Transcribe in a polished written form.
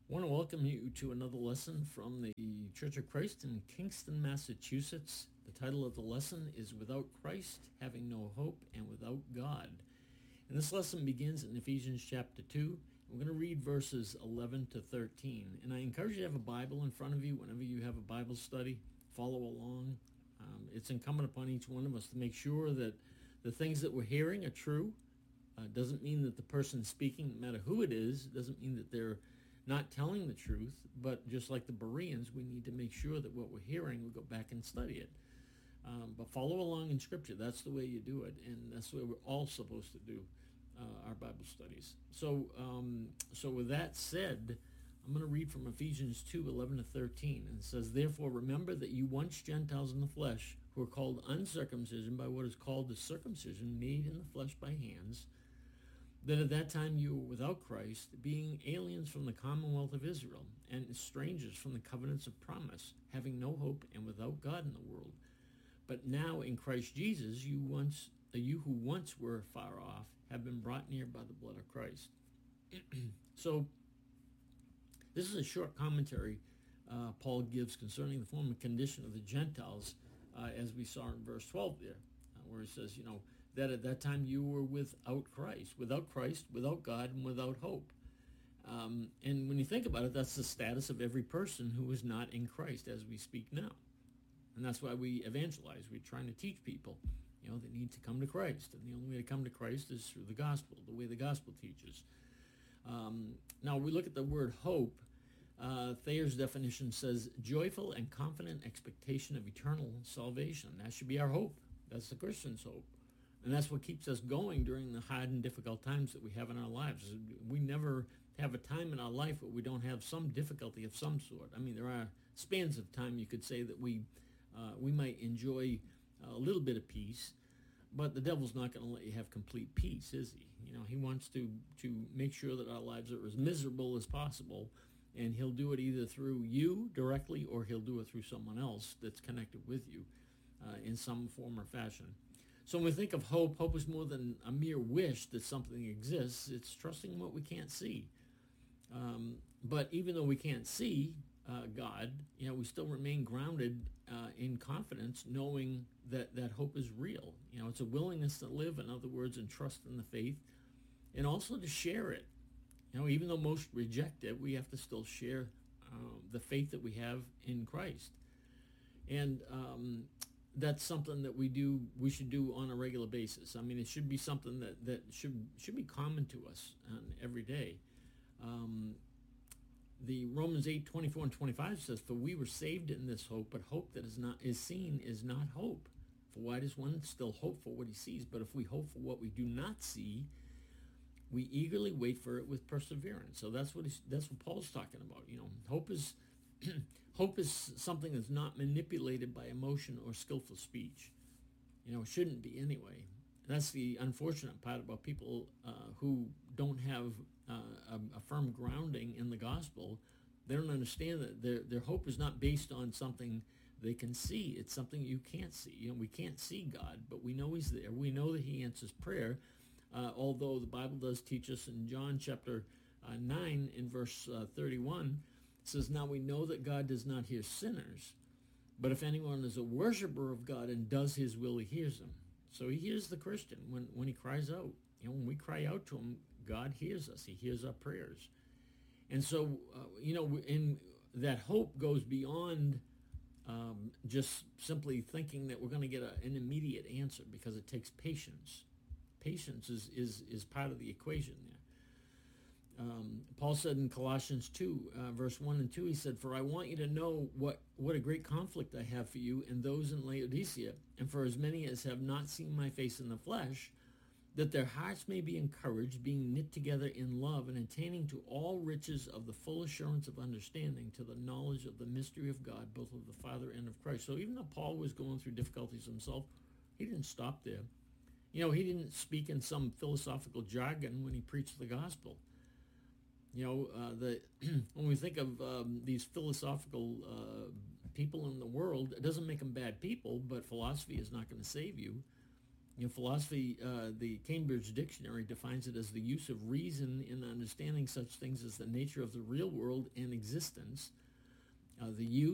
I want to welcome you to another lesson from the Church of Christ in Kingston, Massachusetts. The title of the lesson is Without Christ, Having No Hope, and Without God. And this lesson begins in Ephesians chapter 2. We're going to read verses 11 to 13. And I encourage you to have a Bible in front of you whenever you have a Bible study. Follow along. It's incumbent upon each one of us to make sure that the things that we're hearing are true. Doesn't mean that the person speaking, no matter who it is, doesn't mean that they're not telling the truth, but just like the Bereans, we need to make sure that what we're hearing, we go back and study it. But follow along in Scripture. That's the way you do it, and that's the way we're all supposed to do our Bible studies. So with that said, I'm going to read from Ephesians 2, 11 to 13. And it says, "Therefore remember that you once Gentiles in the flesh, who are called uncircumcision by what is called the circumcision made in the flesh by hands, that at that time you were without Christ, being aliens from the commonwealth of Israel, and strangers from the covenants of promise, having no hope and without God in the world. But now in Christ Jesus, you who once were far off have been brought near by the blood of Christ." So this is a short commentary Paul gives concerning the former condition of the Gentiles, as we saw in verse 12 there, where he says, that at that time you were without Christ, without God, and without hope. And when you think about it, that's the status of every person who is not in Christ as we speak now. And that's why we evangelize. We're trying to teach people, they need to come to Christ. And the only way to come to Christ is through the gospel, the way the gospel teaches. Now, we look at the word hope. Thayer's definition says, joyful and confident expectation of eternal salvation. That should be our hope. That's the Christian's hope. And that's what keeps us going during the hard and difficult times that we have in our lives. We never have a time in our life where we don't have some difficulty of some sort. I mean, there are spans of time you could say that we might enjoy a little bit of peace, but the devil's not going to let you have complete peace, is he? He wants to make sure that our lives are as miserable as possible, and he'll do it either through you directly or he'll do it through someone else that's connected with you in some form or fashion. So when we think of hope, hope is more than a mere wish that something exists. It's trusting what we can't see. But even though we can't see God, we still remain grounded in confidence, knowing that hope is real. It's a willingness to live, in other words, and trust in the faith, and also to share it. Even though most reject it, we have to still share the faith that we have in Christ. And that's something that we should do on a regular basis. I mean, it should be something that should be common to us every day. The Romans 8:24 and 25 says, "For we were saved in this hope, but hope that is seen is not hope. For why does one still hope for what he sees? But if we hope for what we do not see, we eagerly wait for it with perseverance." So that's what Paul's talking about. Hope is hope is something that's not manipulated by emotion or skillful speech. It shouldn't be anyway. That's the unfortunate part about people who don't have a firm grounding in the gospel. They don't understand that their hope is not based on something they can see. It's something you can't see. We can't see God, but we know he's there. We know that he answers prayer, although the Bible does teach us in John chapter 9 in verse 31, it says, "Now we know that God does not hear sinners, but if anyone is a worshiper of God and does his will, he hears him." So he hears the Christian when he cries out. When we cry out to him, God hears us. He hears our prayers. And so, in that hope goes beyond just simply thinking that we're going to get an immediate answer, because it takes patience. Patience is part of the equation there. Paul said in Colossians 2, verse 1 and 2, he said, "For I want you to know what a great conflict I have for you and those in Laodicea, and for as many as have not seen my face in the flesh, that their hearts may be encouraged, being knit together in love, and attaining to all riches of the full assurance of understanding, to the knowledge of the mystery of God, both of the Father and of Christ." So even though Paul was going through difficulties himself, he didn't stop there. He didn't speak in some philosophical jargon when he preached the gospel. When we think of these philosophical people in the world, it doesn't make them bad people, but philosophy is not going to save you. In philosophy, the Cambridge Dictionary defines it as the use of reason in understanding such things as the nature of the real world and existence, the use